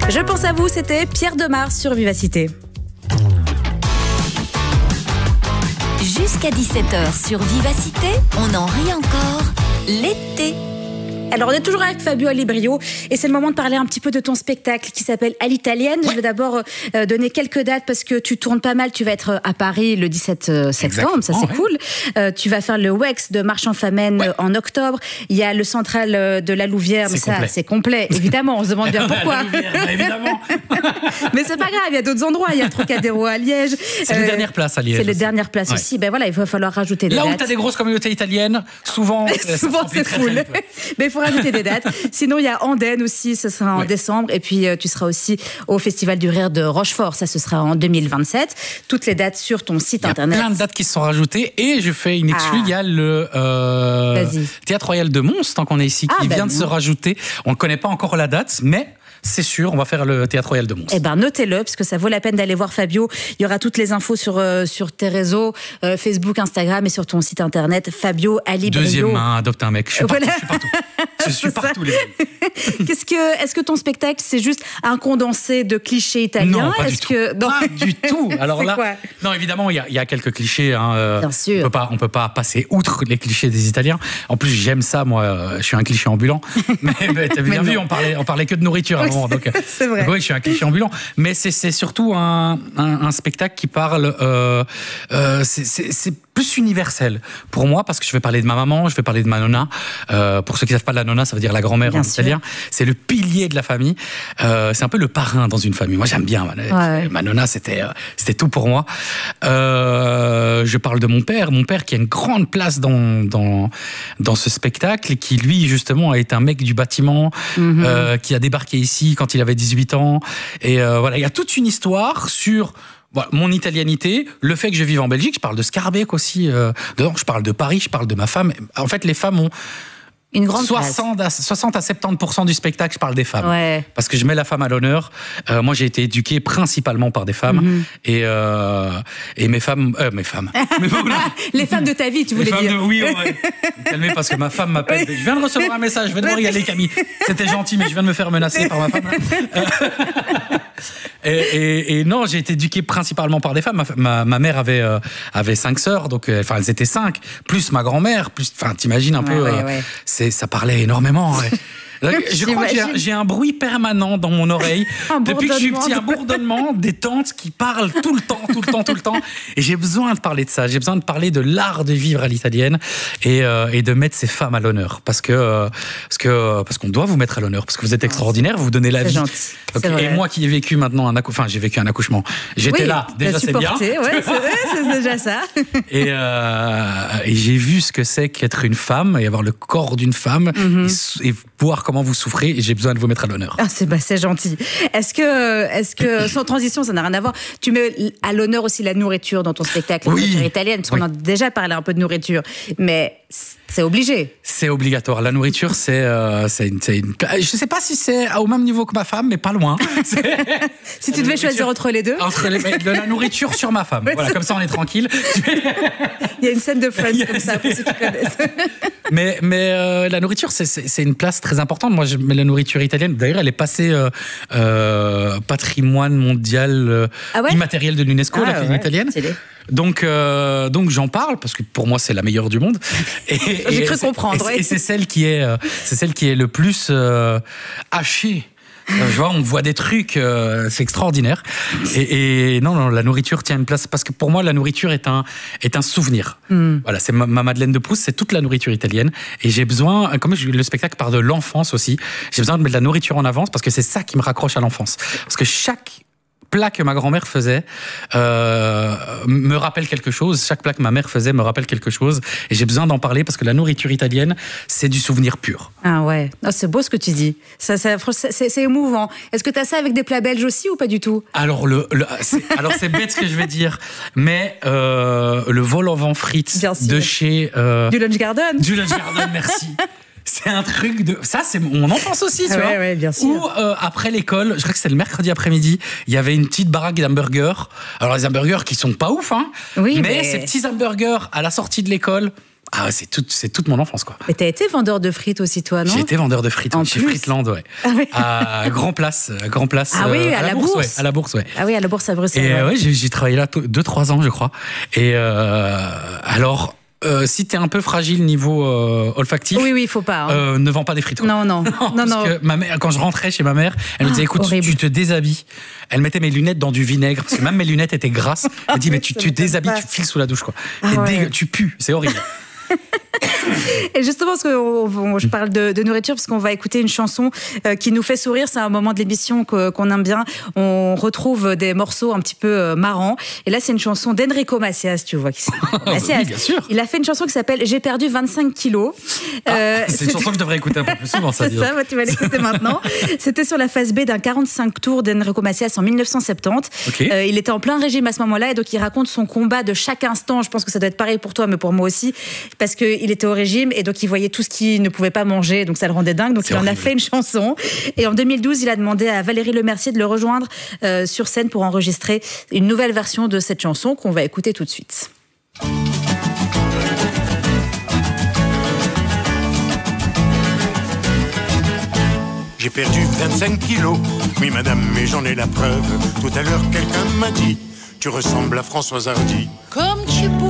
Je pense à vous, c'était Pierre Demar sur Vivacité. Jusqu'à 17h sur Vivacité, on en rit encore l'été. Alors, on est toujours avec Fabio Alibrio et c'est le moment de parler un petit peu de ton spectacle qui s'appelle À l'italienne. Je vais d'abord donner quelques dates parce que tu tournes pas mal. Tu vas être à Paris le 17 septembre, ça c'est cool. Tu vas faire le WEX de Marchand-Famenne en octobre. Il y a le Central de la Louvière, mais ça c'est complet. Évidemment, on se demande bien pourquoi. Évidemment. Mais c'est pas grave, il y a d'autres endroits. Il y a Trocadéro à Liège. C'est les dernières places à Liège. C'est les dernières places aussi. Ben voilà, il va falloir rajouter des dates. Là où tu as des grosses communautés italiennes, souvent c'est full. Mais il faut rajouter des dates. Sinon, il y a Andenne aussi, ce sera en décembre. Et puis, tu seras aussi au Festival du Rire de Rochefort. Ça, ce sera en 2027. Toutes les dates sur ton site internet. Il y a plein de dates qui se sont rajoutées. Et je fais une exclue. Il y a le Théâtre Royal de Mons, tant qu'on est ici, qui vient de se rajouter. On ne connaît pas encore la date, mais... c'est sûr, on va faire le Théâtre Royal de Mons. Eh ben, notez-le, parce que ça vaut la peine d'aller voir Fabio. Il y aura toutes les infos sur tes réseaux, Facebook, Instagram et sur ton site internet, Fabio Alibrio. Deuxième main, adopte un mec. Je suis partout. Je suis partout, les amis. Est-ce que ton spectacle, c'est juste un condensé de clichés italiens? Non, pas du tout. Pas du tout. Alors là, quoi? Non, évidemment, il y a quelques clichés. Hein, bien sûr. On peut pas passer outre les clichés des Italiens. En plus, j'aime ça, moi. Je suis un cliché ambulant. mais t'as bien vu, on parlait que de nourriture. Donc, c'est vrai. Oui, je suis un cliché ambulant, mais c'est surtout un spectacle qui parle. C'est plus universel pour moi parce que je vais parler de ma maman, je vais parler de ma nonna. Pour ceux qui ne savent pas, la nonna, ça veut dire la grand-mère en italien. C'est le pilier de la famille. C'est un peu le parrain dans une famille. Moi, j'aime bien. Ma nonna, c'était tout pour moi. Je parle de mon père qui a une grande place dans ce spectacle et qui, lui, justement, a été un mec du bâtiment, qui a débarqué ici quand il avait 18 ans. Et voilà, il y a toute une histoire sur mon italianité, le fait que je vive en Belgique. Je parle de Scarbeck aussi. Dedans, je parle de Paris, je parle de ma femme. En fait, les femmes ont une grande 60 à 70% du spectacle, je parle des femmes. Ouais. Parce que je mets la femme à l'honneur. Moi, j'ai été éduqué principalement par des femmes. Et mes femmes... Les femmes de ta vie, tu voulais dire. Oui, calmez, parce que ma femme m'appelle. Je viens de recevoir un message, je vais devoir y aller, Camille. C'était gentil, mais je viens de me faire menacer par ma femme. Et non, j'ai été éduqué principalement par des femmes. Ma mère avait 5 sœurs, donc elles étaient 5, plus ma grand-mère, t'imagines un peu... Ça parlait énormément. Je crois que j'ai un bruit permanent dans mon oreille depuis que je suis petit, un bourdonnement des tantes qui parlent tout le temps. Et j'ai besoin de parler de ça. J'ai besoin de parler de l'art de vivre à l'italienne et de mettre ces femmes à l'honneur parce qu'on doit vous mettre à l'honneur parce que vous êtes extraordinaire, vous donnez la vie. Gentil. Et moi qui ai vécu maintenant j'ai vécu un accouchement. J'étais là, déjà c'est bien. Ouais, c'est déjà ça. Et j'ai vu ce que c'est qu'être une femme et avoir le corps d'une femme et voir comment vous souffrez et j'ai besoin de vous mettre à l'honneur. C'est gentil. Est-ce que sans transition, ça n'a rien à voir, tu mets à l'honneur aussi la nourriture dans ton spectacle, la nourriture italienne, parce qu'on a déjà parlé un peu de nourriture, mais c'est obligé. C'est obligatoire. La nourriture, c'est une... Je sais pas si c'est au même niveau que ma femme, mais pas loin. Si tu devais choisir entre les deux. De la nourriture sur ma femme. Voilà, comme ça on est tranquille. Il y a une scène de Friends comme ça, pour ceux qui connaissent. Mais la nourriture, c'est une place très importante. Moi, je mets la nourriture italienne. D'ailleurs, elle est passée patrimoine mondial immatériel de l'UNESCO, la cuisine italienne. Donc j'en parle parce que pour moi c'est la meilleure du monde. J'ai cru comprendre. Et c'est celle qui est le plus hachée. Je vois, on voit des trucs, c'est extraordinaire. Et non, la nourriture tient une place parce que pour moi la nourriture est un souvenir. Voilà, c'est ma Madeleine de Proust, c'est toute la nourriture italienne. Et j'ai besoin, comme le spectacle part de l'enfance aussi, j'ai besoin de mettre de la nourriture en avance parce que c'est ça qui me raccroche à l'enfance. Parce que chaque plat que ma grand-mère faisait me rappelle quelque chose. Chaque plat que ma mère faisait me rappelle quelque chose. Et j'ai besoin d'en parler parce que la nourriture italienne, c'est du souvenir pur. Ah ouais, c'est beau ce que tu dis. C'est émouvant. Est-ce que tu as ça avec des plats belges aussi ou pas du tout? Alors, c'est bête ce que je vais dire, mais le vol au vent frites de chez... Du Lunch Garden. Du Lunch Garden, merci. C'est un truc de... Ça, c'est mon enfance aussi, tu vois. Ouais, bien sûr. Ou après l'école, je crois que c'était le mercredi après-midi, il y avait une petite baraque d'hamburgers. Alors, les hamburgers qui sont pas ouf, hein. Oui, mais ces petits hamburgers à la sortie de l'école... Ah, c'est toute mon enfance, quoi. Et t'as été vendeur de frites aussi, toi, non? J'ai été vendeur de frites chez Fritland, ouais. Ah oui. À Grand Place. Ah oui, à la Bourse. Ouais, à la Bourse, ouais. Ah oui, à la Bourse à Bruxelles. Et ouais, j'ai travaillé là 2-3 ans, je crois. Et alors, si t'es un peu fragile niveau olfactif, oui, il faut pas. Hein. Ne vends pas des frites. Quoi. Non. Parce que ma mère, quand je rentrais chez ma mère, elle me disait écoute, tu te déshabilles. Elle mettait mes lunettes dans du vinaigre parce que même mes lunettes étaient grasses. Elle me dit mais tu déshabilles, tu files sous la douche quoi. Tu pues, c'est horrible. Et justement, parce que je parle de nourriture, parce qu'on va écouter une chanson qui nous fait sourire. C'est un moment de l'émission qu'on aime bien. On retrouve des morceaux un petit peu marrants. Et là, c'est une chanson d'Enrico Macias, tu vois. Oui, bien sûr. Il a fait une chanson qui s'appelle J'ai perdu 25 kilos. C'est une chanson que je devrais écouter un peu plus souvent, ça. C'est ça, tu vas l'écouter maintenant. C'était sur la phase B d'un 45 tours d'Enrico Macias en 1970. Okay. Il était en plein régime à ce moment-là, et donc il raconte son combat de chaque instant. Je pense que ça doit être pareil pour toi, mais pour moi aussi, parce qu'il était au régime et donc il voyait tout ce qu'il ne pouvait pas manger, donc ça le rendait dingue. Donc il en a fait une chanson. Et en 2012, il a demandé à Valérie Lemercier de le rejoindre sur scène pour enregistrer une nouvelle version de cette chanson qu'on va écouter tout de suite. J'ai perdu 25 kilos, oui madame, mais j'en ai la preuve. Tout à l'heure, quelqu'un m'a dit, tu ressembles à Françoise Hardy. Comme tu peux